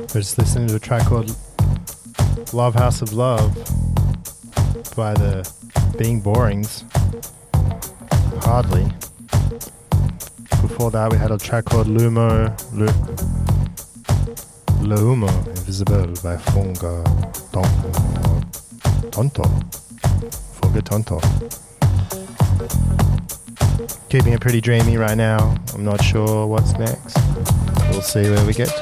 We're just listening to a track called Love House of Love by the Being Borings. Hardly. Before that we had a track called Le Humo Invisible by Funga Tonto. Funga Tonto. Keeping it pretty dreamy right now. I'm not sure what's next. We'll see where we get to.